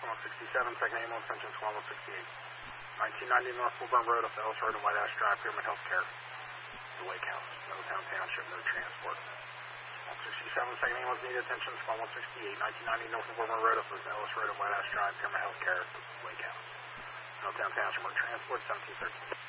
Squad 167, second ambulance, attention Squad 168. 1990 North Woburn Road, up to Ellis Road and White Ash Drive, Pyramid Healthcare. The Lake House, Middletown Township, no transport. 167, second ambulance, needed attention Squad 168. 1990 North Woburn Road, up to Ellis Road and White Ash Drive, Pyramid Healthcare. Lake House. Middletown Township, no transport, 1713.